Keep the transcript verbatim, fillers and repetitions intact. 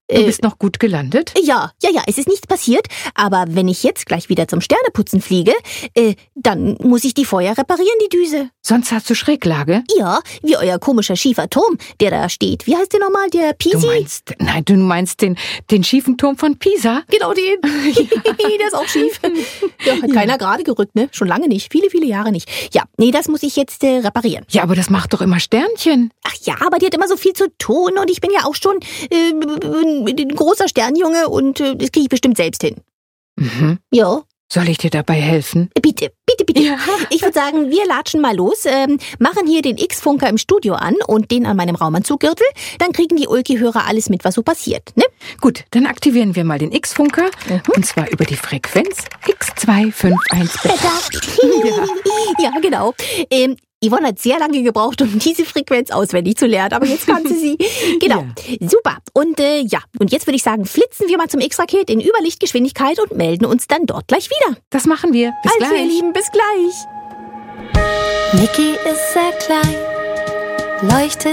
Du bist noch gut gelandet? Ja, ja, ja, es ist nichts passiert. Aber wenn ich jetzt gleich wieder zum Sterneputzen fliege, äh, dann muss ich die vorher reparieren, die Düse. Sonst hast du Schräglage? Ja, wie euer komischer schiefer Turm, der da steht. Wie heißt der nochmal, der Pisi? Du meinst, nein, du meinst den, den schiefen Turm von Pisa? Genau den. Der ist auch schief. Ja, hat keiner gerade gerückt, ne? Schon lange nicht. Viele, viele Jahre nicht. Ja, nee, das muss ich jetzt äh, reparieren. Ja, aber das macht doch immer Sternchen. Ach ja, aber die hat immer so viel zu tun und ich bin ja auch schon äh, ein großer Sternjunge und äh, das kriege ich bestimmt selbst hin. Mhm. Ja. Soll ich dir dabei helfen? Bitte, bitte, bitte. Ja. Ich würde sagen, wir latschen mal los, ähm, machen hier den X-Funker im Studio an und den an meinem Raumanzuggürtel. Dann kriegen die Ulki-Hörer alles mit, was so passiert, ne? Gut, dann aktivieren wir mal den X-Funker. Mhm. Und zwar über die Frequenz X zwei fünf eins Beta. ja. ja, genau. Ähm, Yvonne hat sehr lange gebraucht, um diese Frequenz auswendig zu lernen, aber jetzt kann sie sie. Genau, ja. Super. Und äh, ja, und jetzt würde ich sagen, flitzen wir mal zum X-Raket in Überlichtgeschwindigkeit und melden uns dann dort gleich wieder. Das machen wir. Bis also, gleich. ihr Lieben, bis gleich. Niki ist sehr klein, leuchtet